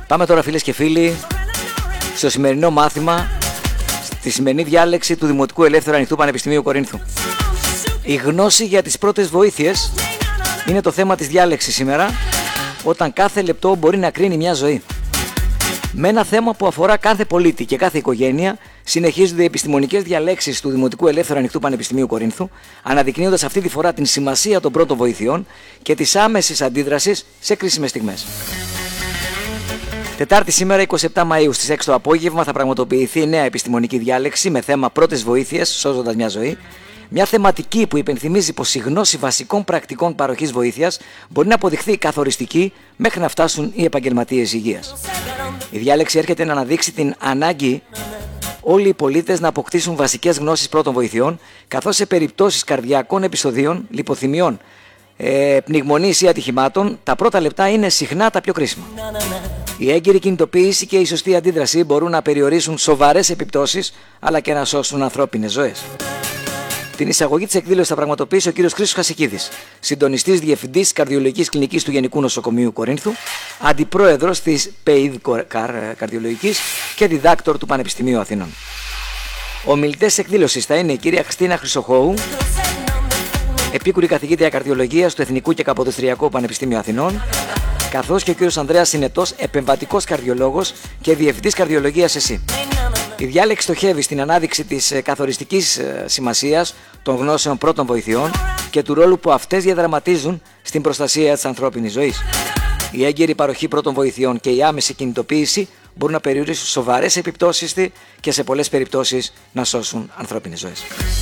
Πάμε τώρα, φίλες και φίλοι, στο σημερινό μάθημα, στη σημερινή διάλεξη του Δημοτικού Ελεύθερου Ανοιχτού Πανεπιστημίου Κορίνθου. Η γνώση για τις πρώτες βοήθειες είναι το θέμα της διάλεξης σήμερα, όταν κάθε λεπτό μπορεί να κρίνει μια ζωή. Με ένα θέμα που αφορά κάθε πολίτη και κάθε οικογένεια, συνεχίζονται οι επιστημονικές διαλέξεις του Δημοτικού Ελεύθερου Ανοιχτού Πανεπιστημίου Κορίνθου, αναδεικνύοντας αυτή τη φορά την σημασία των πρώτων βοηθειών και της άμεσης αντίδρασης σε κρίσιμες στιγμές. Τετάρτη σήμερα, 27 Μαΐου, στις 6 το απόγευμα, θα πραγματοποιηθεί νέα επιστημονική διάλεξη με θέμα πρώτες βοήθειες, σώζοντας μια ζωή. Μια θεματική που υπενθυμίζει πως η γνώση βασικών πρακτικών παροχής βοήθειας μπορεί να αποδειχθεί καθοριστική μέχρι να φτάσουν οι επαγγελματίες υγείας. Η διάλεξη έρχεται να αναδείξει την ανάγκη όλοι οι πολίτες να αποκτήσουν βασικές γνώσεις πρώτων βοηθειών, καθώς σε περιπτώσεις καρδιακών επεισοδίων, λιποθυμιών, πνιγμονής ή ατυχημάτων, τα πρώτα λεπτά είναι συχνά τα πιο κρίσιμα. Η έγκυρη κινητοποίηση και η σωστή αντίδραση μπορούν να περιορίσουν σοβαρές επιπτώσεις, αλλά και να σώσουν ανθρώπινες ζωές. Την εισαγωγή της εκδήλωσης θα πραγματοποιήσει ο κ. Χρήστος Χασικίδης, συντονιστής διευθυντής καρδιολογικής κλινικής του Γενικού Νοσοκομείου Κορίνθου, αντιπρόεδρος της ΠΕΙΔ Καρδιολογικής και διδάκτορ του Πανεπιστημίου Αθηνών. Ομιλητές της εκδήλωσης θα είναι η κυρία Χριστίνα Χρυσοχώου, επίκουρη καθηγήτρια καρδιολογίας του Εθνικού και Καποδιστριακού Πανεπιστημίου Αθηνών, καθώς και ο κ. Ανδρέας Συνετός, επεμβατικός καρδιολόγος και διευθυντής καρδιολογίας ΕΣΥ. Η διάλεξη στοχεύει στην ανάδειξη της καθοριστικής σημασίας των γνώσεων πρώτων βοηθειών και του ρόλου που αυτές διαδραματίζουν στην προστασία της ανθρώπινης ζωής. Η έγκαιρη παροχή πρώτων βοηθειών και η άμεση κινητοποίηση μπορούν να περιορίσουν σοβαρές επιπτώσεις και σε πολλές περιπτώσεις να σώσουν ανθρώπινες ζωές.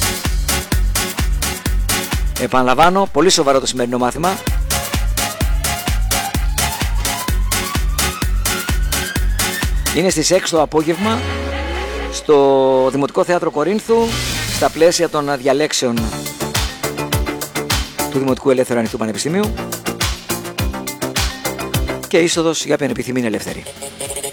Επαναλαμβάνω, πολύ σοβαρό το σημερινό μάθημα. Είναι στις 6 το απόγευμα στο Δημοτικό Θέατρο Κορίνθου, στα πλαίσια των διαλέξεων του Δημοτικού Ελεύθερου Ανοιχτού Πανεπιστημίου, και είσοδος για όποιον επιθυμεί είναι ελεύθερη.